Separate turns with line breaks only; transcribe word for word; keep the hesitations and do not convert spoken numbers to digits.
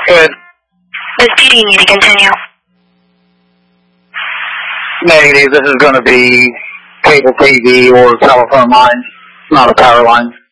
Good.
Miss Petey, you need to continue.
Negative. This is going to be cable T V or telephone line, not a power line.